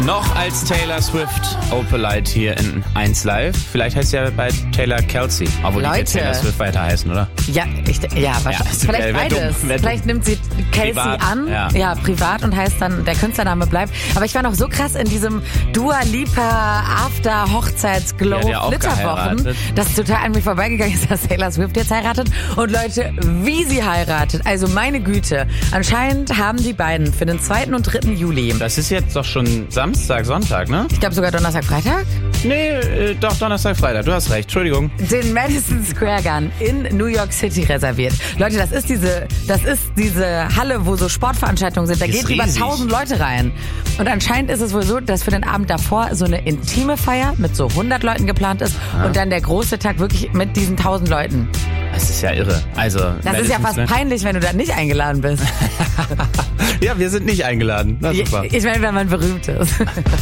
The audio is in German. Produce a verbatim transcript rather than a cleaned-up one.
Noch als Taylor Swift Opalite hier in eins Live. Vielleicht heißt sie ja bei Taylor Kelsey. Obwohl die wird Taylor Swift weiter heißen, oder? Ja, ich, ja wahrscheinlich. Ja, vielleicht beides. dumm, Vielleicht nimmt sie Kelsey privat, an. Ja. ja, privat und heißt dann, der Künstlername bleibt. Aber ich war noch so krass in diesem Dua Lipa After Hochzeitsglow Ja, Flitterwochen, dass total an mir vorbeigegangen ist, dass Taylor Swift jetzt heiratet. Und Leute, wie sie heiratet. Also meine Güte. Anscheinend haben die beiden für den zweiten und dritten Juli. Das ist jetzt doch schon Samstag, Sonntag, ne? Ich glaube sogar Donnerstag, Freitag. Nee, äh, doch Donnerstag, Freitag. Du hast recht. Entschuldigung. Den Madison Square Garden in New York City reserviert. Leute, das ist diese, das ist diese Halle, wo so Sportveranstaltungen sind. Da Die gehen ist über riesig. tausend Leute rein. Und anscheinend ist es wohl so, dass für den Abend davor so eine intime Feier mit so hundert Leuten geplant ist Ah. und dann der große Tag wirklich mit diesen tausend Leuten. Das ist ja irre. Also, Das ist ja fast Madison peinlich, wenn du da nicht eingeladen bist. Square- Ja, wir sind nicht eingeladen. Na super. Ich meine, wenn man berühmt ist.